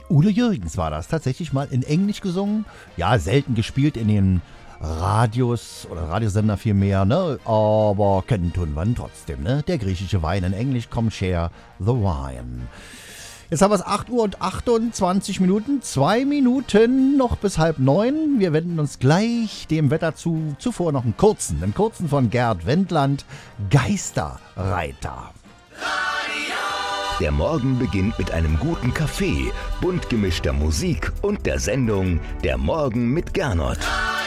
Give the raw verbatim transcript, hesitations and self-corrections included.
Udo Jürgens war das, tatsächlich mal in Englisch gesungen. Ja, selten gespielt in den Radios oder Radiosender vielmehr, ne? Aber kennen tun wir ihn trotzdem, ne? Der griechische Wein in Englisch, Come Share the Wine. Jetzt haben wir es acht Uhr und achtundzwanzig Minuten, zwei Minuten noch bis halb neun. Wir wenden uns gleich dem Wetter zu. Zuvor noch einen kurzen, einen kurzen von Gerd Wendland, Geisterreiter. Der Morgen beginnt mit einem guten Kaffee, bunt gemischter Musik und der Sendung Der Morgen mit Gernot.